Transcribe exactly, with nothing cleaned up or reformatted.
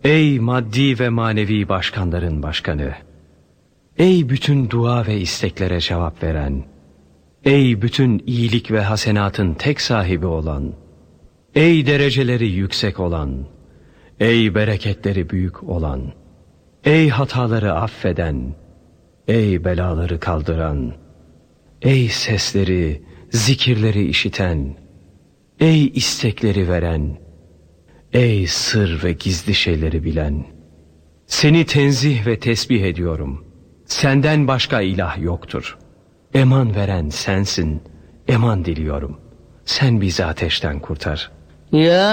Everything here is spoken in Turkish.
Ey maddi ve manevi başkanların başkanı, ey bütün dua ve isteklere cevap veren, ey bütün iyilik ve hasenatın tek sahibi olan, ey dereceleri yüksek olan, ey bereketleri büyük olan, ey hataları affeden, ey belaları kaldıran, ey sesleri, zikirleri işiten, ey istekleri veren, ey sır ve gizli şeyleri bilen, seni tenzih ve tesbih ediyorum. Senden başka ilah yoktur. Eman veren sensin, eman diliyorum. Sen bizi ateşten kurtar. Ya